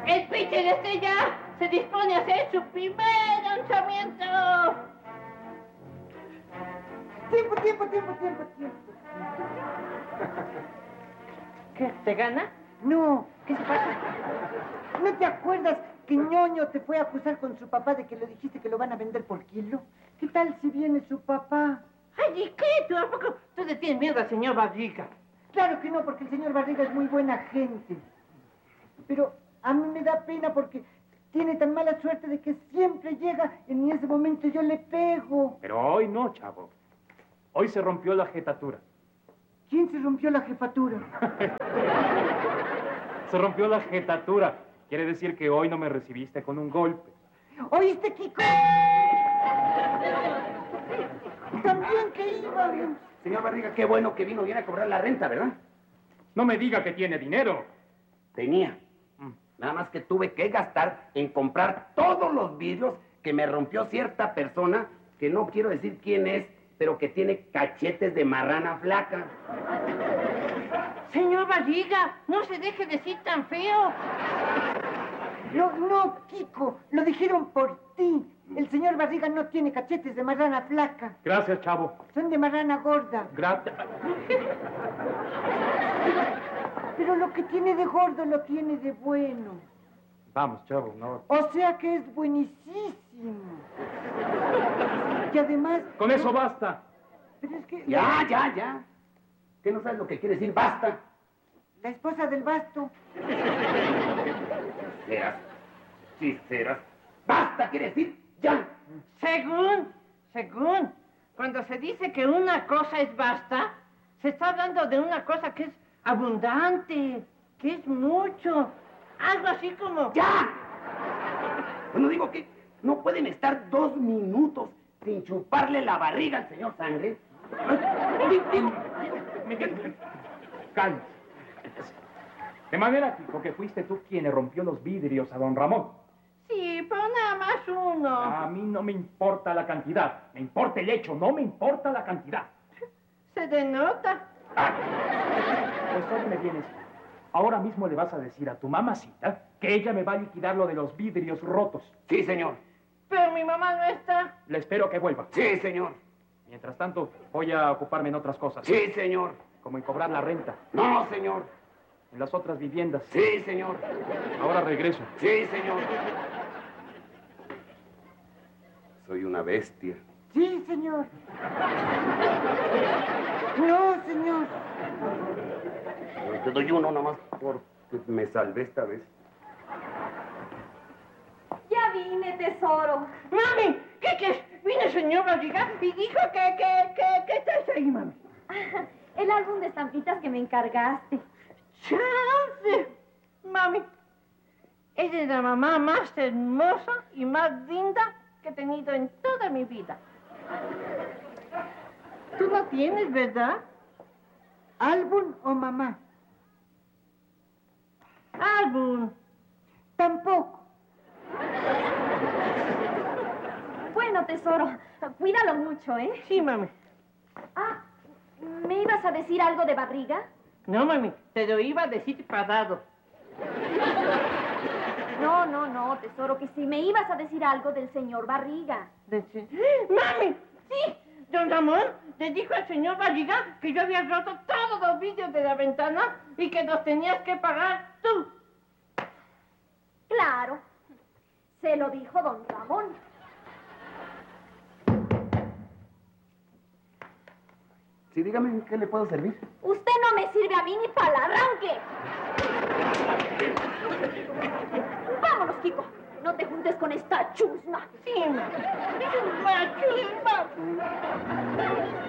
El pitcher estrella se dispone a hacer su primer lanzamiento. Tiempo. ¿Qué? ¿Te gana? No, ¿Qué se pasa? ¿no te acuerdas que ñoño te fue a acusar con su papá de que le dijiste que lo van a vender por kilo? ¿Qué tal si viene su papá? Ay, ¿y qué? ¿Tú a poco tú le tienes miedo al señor Barriga? Claro que no, porque el señor Barriga es muy buena gente. Pero a mí me da pena porque tiene tan mala suerte de que siempre llega y en ese momento yo le pego. Pero hoy no, chavo. Hoy se rompió la jetatura. ¿Quién se rompió la jefatura? Se rompió la jetatura. Quiere decir que hoy no me recibiste con un golpe. ¿Oíste, Kiko? También que iba. Señor Barriga, qué bueno que vino bien a cobrar la renta, ¿verdad? No me diga que tiene dinero. Tenía. Nada más que tuve que gastar en comprar todos los vidrios que me rompió cierta persona, que no quiero decir quién es, pero que tiene cachetes de marrana flaca. Señor Barriga, no se deje decir tan feo. No, Kiko, lo dijeron por ti. El señor Barriga no tiene cachetes de marrana flaca. Gracias, chavo. Son de marrana gorda. Gracias. Pero lo que tiene de gordo lo tiene de bueno. Vamos, chavo, no. O sea que es buenísimo. Y además... Con eso basta. Pero es que... Ya. ¿Qué no sabes lo que quiere decir basta? La esposa del basto. Serás. Basta quiere decir ya. Según, cuando se dice que una cosa es basta, se está hablando de una cosa que es abundante, que es mucho. Algo así como... ¡Ya! Bueno, digo que no pueden estar 2 minutos sin chuparle la barriga al señor Sangre. Calma. De manera, Kiko, que fuiste tú quien le rompió los vidrios a don Ramón. Sí, pero nada más uno. A mí no me importa la cantidad. Me importa el hecho, no me importa la cantidad. Se denota. Pues óyeme bien esto. Ahora mismo le vas a decir a tu mamacita que ella me va a liquidar lo de los vidrios rotos. Sí, señor. Pero mi mamá no está. Le espero que vuelva. Sí, señor. Mientras tanto, voy a ocuparme en otras cosas. Sí, señor. Como en cobrar la renta. No, señor. En las otras viviendas. Sí, señor. Ahora regreso. Sí, señor. Soy una bestia. Sí, señor. No, señor. Te doy uno nomás porque me salvé esta vez. Ya vine, tesoro. ¡Mami! ¿Qué? Vino el señor Barriga y dijo que estás ahí, mami. El álbum de estampitas que me encargaste. ¡Chance! Mami, ella es la mamá más hermosa y más linda que he tenido en toda mi vida. Tú no tienes, ¿verdad? ¿Álbum o mamá? Álbum. Tampoco. Bueno, tesoro, cuídalo mucho, ¿eh? Sí, mami. Ah, ¿me ibas a decir algo de Barriga? No, mami, te lo iba a decir parado. No, tesoro, que si me ibas a decir algo del señor Barriga. ¡Mami! ¡Sí! Don Ramón le dijo al señor Barriga que yo había roto todos los vidrios de la ventana y que los tenías que pagar tú. Claro, se lo dijo don Ramón. Sí, dígame, ¿en qué le puedo servir? Usted no me sirve a mí ni para el arranque. Vámonos, Kiko. No te juntes con esta chusma. Sí, mami. Es una chusma.